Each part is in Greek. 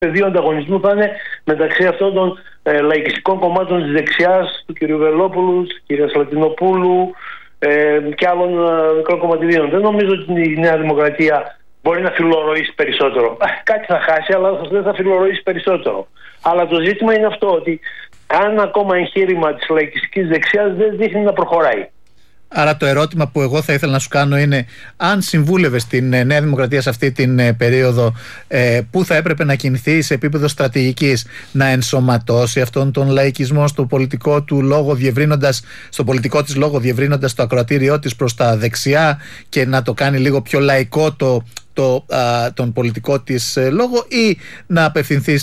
πεδίο ανταγωνισμού θα είναι μεταξύ αυτών των λαϊκιστικών κομμάτων της δεξιάς, του κ. Βελόπουλου, της κ. Λατινοπούλου και άλλων μικρών κομματιδίων. Δεν νομίζω ότι η Νέα Δημοκρατία μπορεί να φιλορροήσει περισσότερο. Κάτι θα χάσει, αλλά δεν θα φιλορροήσει περισσότερο. Αλλά το ζήτημα είναι αυτό, ότι καν ακόμα εγχείρημα της λαϊκιστικής δεξιάς δεν δείχνει να προχωράει. Άρα το ερώτημα που εγώ θα ήθελα να σου κάνω είναι, αν συμβούλευες την Νέα Δημοκρατία σε αυτή την περίοδο, πού θα έπρεπε να κινηθεί σε επίπεδο στρατηγικής, να ενσωματώσει αυτόν τον λαϊκισμό στο πολιτικό του λόγο, στο πολιτικό της λόγο, διευρύνοντας το ακροατήριό της προς τα δεξιά και να το κάνει λίγο πιο λαϊκό τον πολιτικό της λόγο, ή να απευθυνθεί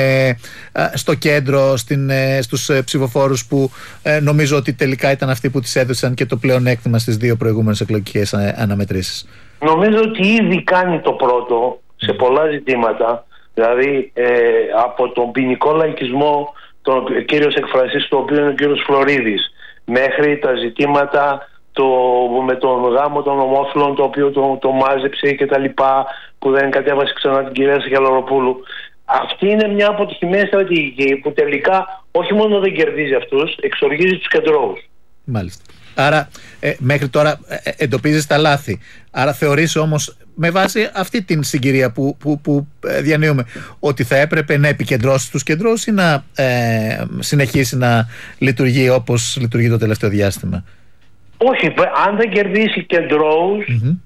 στο κέντρο, στους ψηφοφόρους που νομίζω ότι τελικά ήταν αυτοί που της έδωσαν και το πλεονέκτημα στις δύο προηγούμενες εκλογικές αναμετρήσεις? Νομίζω ότι ήδη κάνει το πρώτο σε πολλά ζητήματα, δηλαδή από τον ποινικό λαϊκισμό, τον κύριος εκφραστής του οποίου είναι ο κύριος Φλωρίδης, μέχρι τα ζητήματα με τον γάμο των ομόφυλων, το οποίο το μάζεψε και τα λοιπά, που δεν κατέβασε ξανά την κυρία Σαχελαροπούλου. Αυτή είναι μια αποτυχημένη στρατηγική που τελικά όχι μόνο δεν κερδίζει αυτούς, εξοργίζει τους κεντρώους. Μάλιστα. Άρα μέχρι τώρα εντοπίζεις τα λάθη. Άρα θεωρείς όμως, με βάση αυτή την συγκυρία που διανύουμε, ότι θα έπρεπε να επικεντρώσει τους κεντρώους ή να συνεχίσει να λειτουργεί όπως λειτουργεί το τελευταίο διάστημα? Όχι, αν δεν κερδίσει κεντρώους,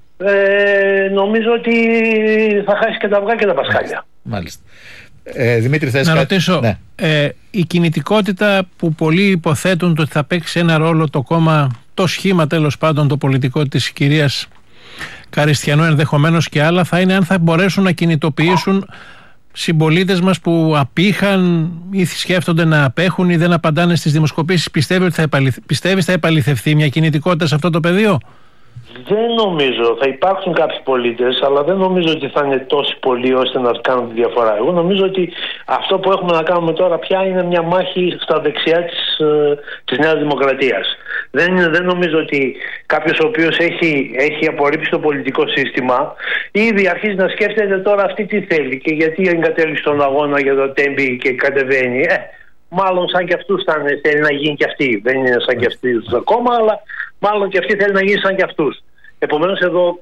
νομίζω ότι θα χάσει και τα αυγά και τα πασχάλια. Μάλιστα. Δημήτρη, θες να ρωτήσω, ναι. Η κινητικότητα που πολλοί υποθέτουν ότι θα παίξει ένα ρόλο το κόμμα, το σχήμα τέλος πάντων το πολιτικό της κυρίας Καριστιανού, ενδεχομένως και άλλα, θα είναι αν θα μπορέσουν να κινητοποιήσουν συμπολίτες μας που απήχαν ή σκέφτονται να απέχουν ή δεν απαντάνε στις δημοσκοπήσεις. Πιστεύεις θα επαληθευτεί μια κινητικότητα σε αυτό το πεδίο? Δεν νομίζω. Θα υπάρξουν κάποιοι πολίτες, αλλά δεν νομίζω ότι θα είναι τόσοι πολλοί ώστε να κάνουν τη διαφορά. Εγώ νομίζω ότι αυτό που έχουμε να κάνουμε τώρα πια είναι μια μάχη στα δεξιά της Νέας Δημοκρατίας. Δεν νομίζω ότι κάποιος ο οποίος έχει απορρίψει το πολιτικό σύστημα ήδη αρχίζει να σκέφτεται τώρα αυτή τι θέλει και γιατί εγκατέλειψε τον αγώνα για το τέμπι και κατεβαίνει. Μάλλον σαν και αυτούς θέλει να γίνει και αυτή. Δεν είναι σαν και αυτοί ακόμα, αλλά μάλλον και αυτή θέλει να γίνει σαν και αυτούς. Επομένως εδώ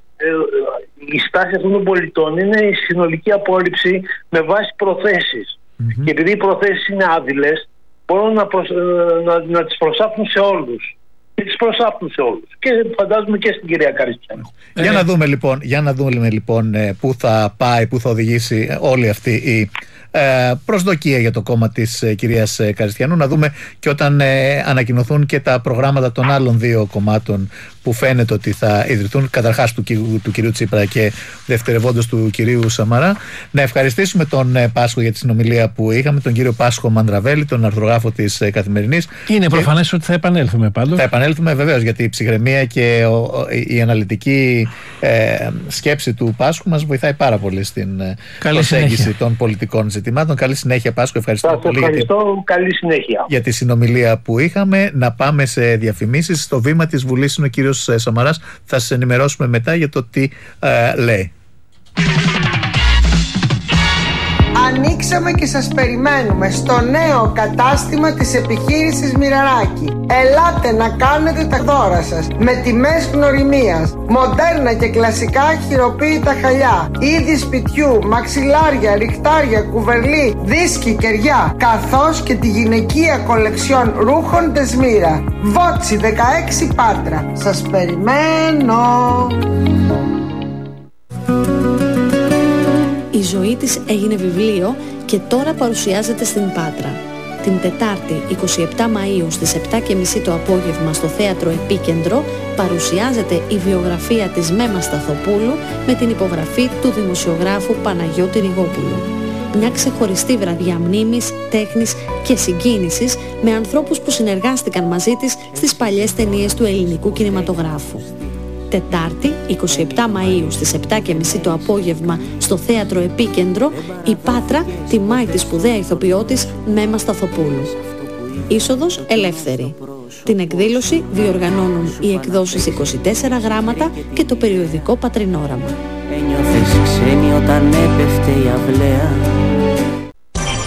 η στάση αυτών των πολιτών είναι η συνολική απόρριψη με βάση προθέσεις. Και επειδή οι προθέσεις είναι άδειλες, μπορούν να τις προσάπτουν σε όλους. Και τις προσάπτουν σε όλους. Και φαντάζομαι και στην κυρία Καριστιανού. Για να δούμε λοιπόν πού θα πάει, πού θα οδηγήσει όλη αυτή η προσδοκία για το κόμμα της κυρίας Καριστιανού. Να δούμε και όταν ανακοινωθούν και τα προγράμματα των άλλων δύο κομμάτων που φαίνεται ότι θα ιδρυθούν, καταρχάς του κυρίου Τσίπρα και δευτερευόντως του κυρίου Σαμαρά. Να ευχαριστήσουμε τον Πάσχο για τη συνομιλία που είχαμε, τον κύριο Πάσχο Μανδραβέλη, τον αρθρογράφο της Καθημερινής. Είναι προφανές ότι θα επανέλθουμε πάντως. Θα επανέλθουμε βεβαίως, γιατί η ψυχραιμία και η αναλυτική σκέψη του Πάσχου μας βοηθάει πάρα πολύ στην προσέγγιση των πολιτικών ζητημάτων. Καλή συνέχεια, Πάσχο. Ευχαριστώ πολύ καλή συνέχεια για τη συνομιλία που είχαμε. Να πάμε σε διαφημίσεις. Στο βήμα της Βουλής είναι ο κύριος Σαμαράς. Θα σας ενημερώσουμε μετά για το τι λέει. Ανοίξαμε και σας περιμένουμε στο νέο κατάστημα της επιχείρησης Μοιραράκη. Ελάτε να κάνετε τα δώρα σας με τιμές γνωριμίας, μοντέρνα και κλασικά χειροποίητα χαλιά, είδη σπιτιού, μαξιλάρια, ριχτάρια, κουβερλί, δίσκοι, κεριά, καθώς και τη γυναικεία κολεξιόν ρούχων Δεσμύρα. Βότσι 16 Πάτρα. Σας περιμένω. Η ζωή της έγινε βιβλίο και τώρα παρουσιάζεται στην Πάτρα. Την Τετάρτη 27 Μαΐου στις 7:30 το απόγευμα στο Θέατρο Επίκεντρο παρουσιάζεται η βιογραφία της Μέμα Σταθοπούλου με την υπογραφή του δημοσιογράφου Παναγιώτη Ριγόπουλου. Μια ξεχωριστή βραδιά μνήμης, τέχνης και συγκίνησης με ανθρώπους που συνεργάστηκαν μαζί της στις παλιές ταινίες του ελληνικού κινηματογράφου. Τετάρτη, 27 Μαΐου στις 7:30 το απόγευμα στο Θέατρο Επίκεντρο, η Πάτρα τιμάει τη σπουδαία ηθοποιό της Μέμα Σταθοπούλου. Είσοδος ελεύθερη. Την εκδήλωση διοργανώνουν οι εκδόσεις 24 γράμματα και το περιοδικό Πατρινόραμα. Ένιωθες ξένη όταν έπεφτε η αυλαία.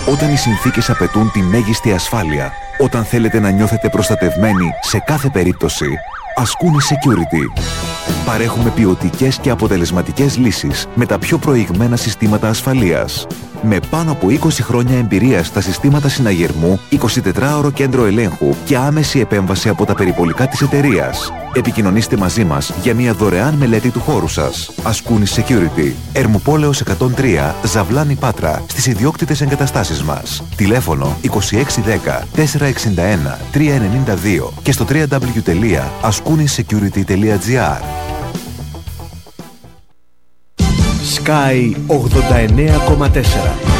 Όταν οι συνθήκες απαιτούν τη μέγιστη ασφάλεια, όταν θέλετε να νιώθετε προστατευμένοι σε κάθε περίπτωση, Ascoonis Security. Παρέχουμε ποιοτικές και αποτελεσματικές λύσεις με τα πιο προηγμένα συστήματα ασφαλείας. Με πάνω από 20 χρόνια εμπειρία στα συστήματα συναγερμού, 24ωρο κέντρο ελέγχου και άμεση επέμβαση από τα περιπολικά της εταιρείας. Επικοινωνήστε μαζί μας για μια δωρεάν μελέτη του χώρου σας. Ascoonis Security. Ερμουπόλεως 103, Ζαβλάνη Πάτρα, στις ιδιόκτητες εγκαταστάσεις μας. Τηλέφωνο 2610 461 392 και στο www.ascoonisecurity.gr. Sky 89,4